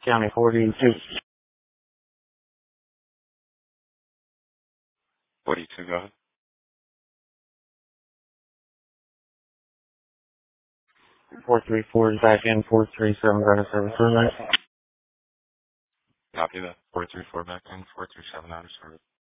County 42. 42, go ahead. 434 is back in, 437 out of service. Room. Copy that. 434 back in, 437 out of service.